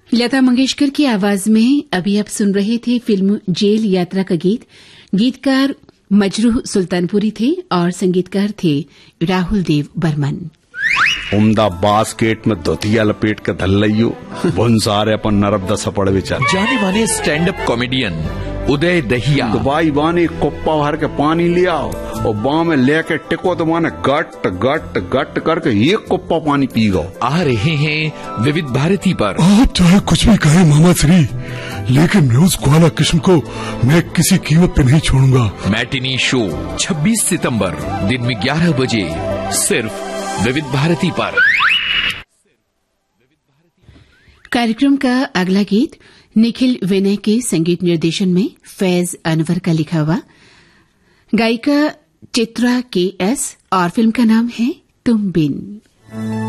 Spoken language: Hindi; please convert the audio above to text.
लता मंगेशकर की आवाज में अभी आप सुन रहे थे फिल्म जेल यात्रा का गीत। गीतकार मजरूह सुल्तानपुरी थे और संगीतकार थे राहुल देव बर्मन। उमदा बास्केट में धोतिया लपेट के धल लियो भुनसारे अपन नरब दशा पड़ विचार। जाने माने स्टैंड अप कॉमेडियन उदय दहिया दवाई बाने कोप्पा भर के पानी लिया और बाँ में लेके टिको तो माने गट गट गट करके एक कोप्पा पानी पी गो। आ रहे हैं विविध भारती पर। आप चाहे कुछ भी कहें मामा श्री, लेकिन न्यूज ग्वाला किस्म को मैं किसी कीमत पे नहीं छोड़ूंगा। मैटिनी शो 26 सितंबर दिन में 11 बजे सिर्फ विविध भारती पर। कार्यक्रम का अगला गीत निखिल विनय के संगीत निर्देशन में फैज अनवर का लिखा हुआ, गायिका चित्रा KS और फिल्म का नाम है तुम बिन।